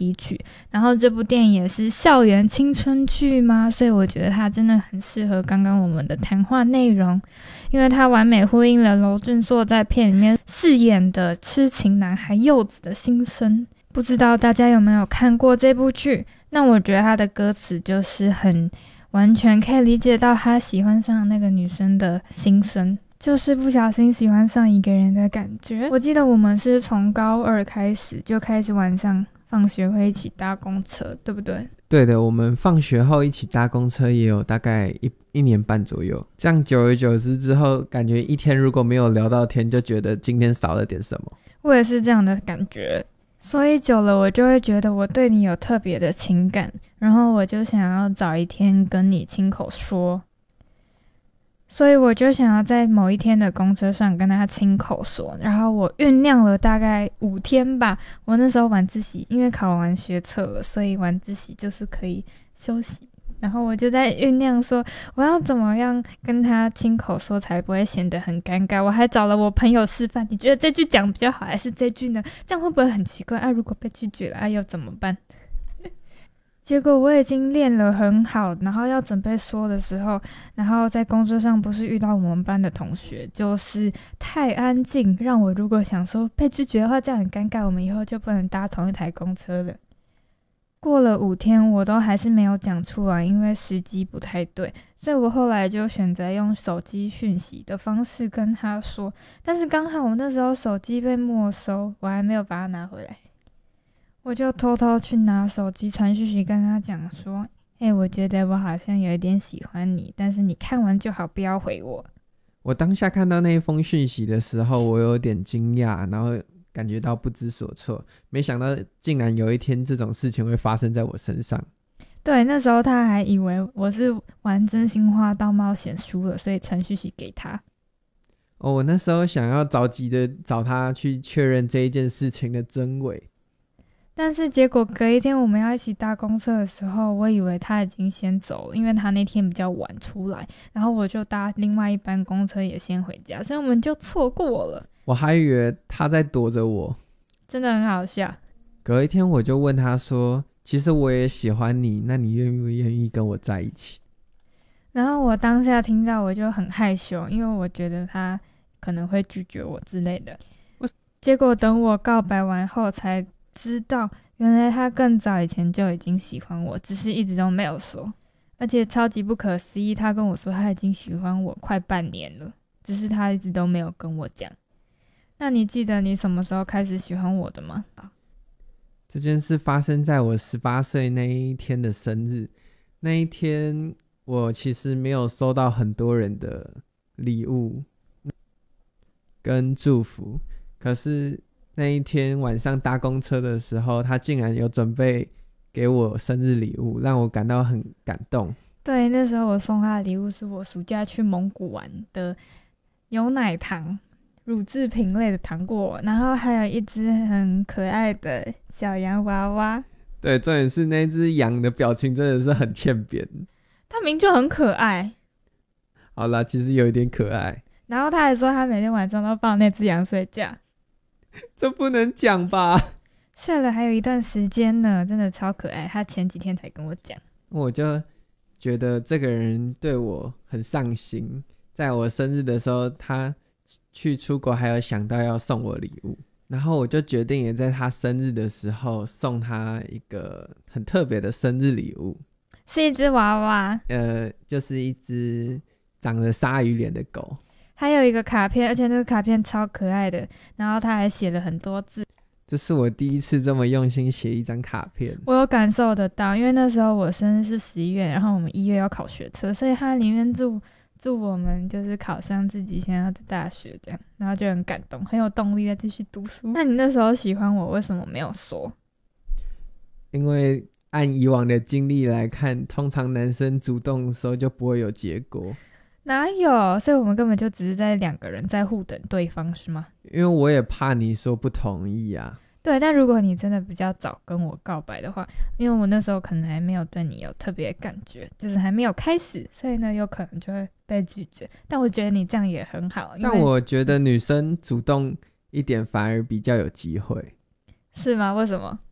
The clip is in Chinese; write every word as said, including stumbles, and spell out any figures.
题曲，然后这部电影也是校园青春剧嘛，所以我觉得它真的很适合刚刚我们的谈话内容，因为它完美呼应了娄俊硕在片里面饰演的痴情男孩柚子的心声。不知道大家有没有看过这部剧？那我觉得他的歌词就是很完全可以理解到他喜欢上那个女生的心声，就是不小心喜欢上一个人的感觉。我记得我们是从高二开始就开始晚上放学会一起搭公车，对不对？ 对的，我们放学后一起搭公车也有大概一一年半左右，这样久而久之之后，感觉一天如果没有聊到天，就觉得今天少了点什么。 我也是这样的感觉，所以久了我就会觉得我对你有特别的情感，然后我就想要找一天跟你亲口说，所以我就想要在某一天的公车上跟他亲口说，然后我酝酿了大概五天吧。我那时候晚自习，因为考完学测了，所以晚自习就是可以休息，然后我就在酝酿说我要怎么样跟他亲口说才不会显得很尴尬。我还找了我朋友示范，你觉得这句讲比较好还是这句呢？这样会不会很奇怪啊？如果被拒绝了啊，又怎么办？结果我已经练了很好，然后要准备说的时候，然后在公车上不是遇到我们班的同学，就是太安静，让我如果想说被拒绝的话，这样很尴尬，我们以后就不能搭同一台公车了。过了五天我都还是没有讲出来，因为时机不太对，所以我后来就选择用手机讯息的方式跟他说，但是刚好我那时候手机被没收，我还没有把它拿回来，我就偷偷去拿手机传讯息跟他讲说，欸，我觉得我好像有一点喜欢你，但是你看完就好，不要回我。 我当下看到那一封讯息的时候，我有点惊讶，然后感觉到不知所措，没想到竟然有一天这种事情会发生在我身上。 对，那时候他还以为我是玩真心话大冒险输了，所以传讯息给他。 哦，我那时候想要着急的找他去确认这一件事情的真伪， 但是结果隔一天我们要一起搭公车的时候，我以为他已经先走了，因为他那天比较晚出来，然后我就搭另外一班公车也先回家，所以我们就错过了。 我还以为他在躲着我， 真的很好笑。 隔一天我就问他说，其实我也喜欢你，那你愿不愿意跟我在一起？ 然后我当下听到我就很害羞，因为我觉得他可能会拒绝我之类的。结果等我告白完后才知道，原来他更早以前就已经喜欢我，只是一直都没有说。而且超级不可思议，他跟我说他已经喜欢我快半年了，只是他一直都没有跟我讲。那你记得你什么时候开始喜欢我的吗？ 这件事发生在我十八岁那一天的生日。那一天我其实没有收到很多人的礼物跟祝福，可是那一天晚上搭公车的时候，他竟然有准备给我生日礼物，让我感到很感动。 对，那时候我送他的礼物是我暑假去蒙古玩的牛奶糖，乳制品类的糖果，然后还有一只很可爱的小洋娃娃。 对，重点是那只羊的表情真的是很欠扁， 它明明就很可爱。 好啦，其实有一点可爱。 然后他还说他每天晚上都抱那只羊睡觉。 这不能讲吧？ 睡了还有一段时间呢，真的超可爱。他前几天才跟我讲。 我就觉得这个人对我很上心，在我生日的时候他去出国还有想到要送我礼物，然后我就决定也在他生日的时候送他一个很特别的生日礼物， 是一只娃娃， 呃，就是一只长着鲨鱼脸的狗， 还有一个卡片，而且那个卡片超可爱的，然后他还写了很多字。 这是我第一次这么用心写一张卡片。 我有感受得到，因为那时候我生日是十一月，然后我们一月要考学测，所以他里面祝祝我们就是考上自己想要的大学这样，然后就很感动，很有动力再继续读书。那你那时候喜欢我，为什么没有说？ 因为按以往的经历来看，通常男生主动的时候就不会有结果。 哪有？所以我们根本就只是在两个人在互等对方，是吗？ 因为我也怕你说不同意啊。 对，但如果你真的比较早跟我告白的话，因为我那时候可能还没有对你有特别感觉，就是还没有开始，所以呢有可能就会被拒绝。但我觉得你这样也很好。因为但我觉得女生主动一点反而比较有机会。 是吗？为什么？